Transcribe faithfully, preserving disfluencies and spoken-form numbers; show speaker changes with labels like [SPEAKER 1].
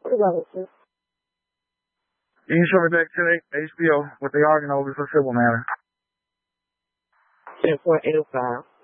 [SPEAKER 1] What about it, sis?
[SPEAKER 2] You can show me back to the H B O what they arguing over for civil matter.
[SPEAKER 1] ten point eight oh five.